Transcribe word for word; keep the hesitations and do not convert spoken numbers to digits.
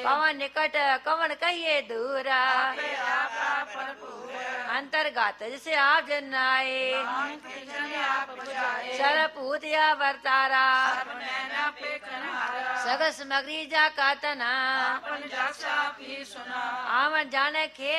कवन निकट कवन कहिए दूरा आपे आपा भरपूर अंतर्गत जिसे आप जन आए नानक जन आप बुझाए सरपूत या वर्तारा सर्व नैना पे कन्हारा सगस मगरी जा का तना आपन जासा भी सुना आवन जाने खे